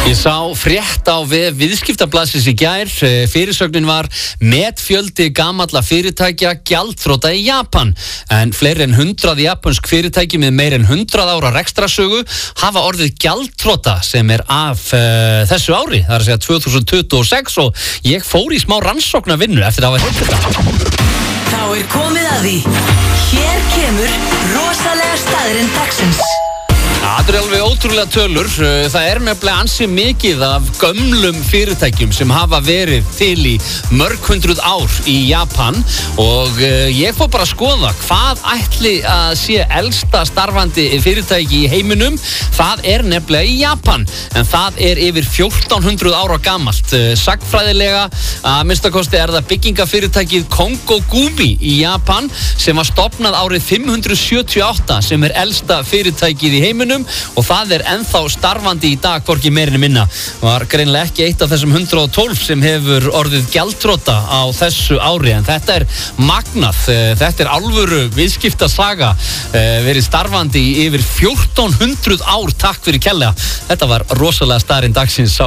Ég sá frétt á viðskiptablaðsins í gær. Fyrirsögnin var metfjöldi gamalla fyrirtækja gjaldþrota í Japan. En fleiri en 100 japansk fyrirtæki með meir en 100 ára rekstrasögu hafa orðið gjaldþrota sem af þessu ári. Það er að segja 2026 og ég fór í smá rannsóknarvinnu eftir að hafa heyrt þetta. Þá er komið að því. Hér kemur rosalega staðurinn dagsins. Það alveg ótrúlega tölur. Það nefnilega ansi mikið af gömlum fyrirtækjum sem hafa verið til í mörg hundruð ár í Japan og ég fór bara að skoða hvað ætli að sé elsta starfandi fyrirtæki í heiminum. Það nefnilega í Japan en það yfir 1400 ára gamalt. Sagnfræðilega að minnstakosti það byggingafyrirtækið Kongo Gumi í Japan sem var stofnað árið 578 sem elsta fyrirtækið í heiminum og það ennþá starfandi í dag, hvorki meirinu minna. Var greinilega ekki eitt af þessum 112 sem hefur orðið gjaldþrota á þessu ári, en þetta magnað. Þetta alvöru viðskiptasaga, verið starfandi í yfir 1400 ár. Takk fyrir kærlega. Þetta var rosalega staðurinn dagsins á